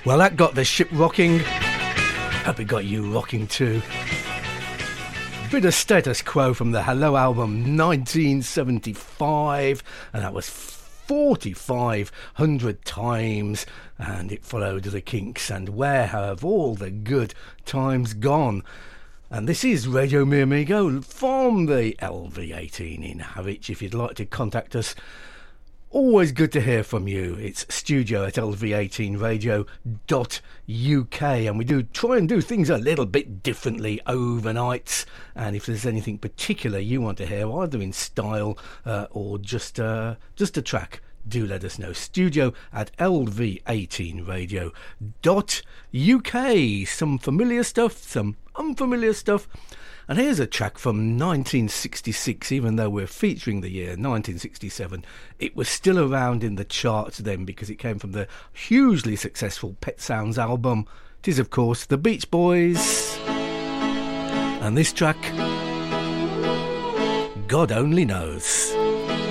Well, that got the ship rocking. Hope it got you rocking too. Bit of Status Quo from the Hello album 1975, and that was 4,500 times, and it followed the Kinks and Where Have All the Good Times Gone? And this is Radio Mi Amigo from the LV18 in Harwich. If you'd like to contact us, always good to hear from you. It's studio@lv18radio.uk, and we do try and do things a little bit differently overnights. And if there's anything particular you want to hear, either in style or just a track, do let us know. studio@lv18radio.uk. Some familiar stuff, some unfamiliar stuff. And here's a track from 1966, even though we're featuring the year 1967. It was still around in the charts then because it came from the hugely successful Pet Sounds album. It is, of course, the Beach Boys. And this track, God Only Knows.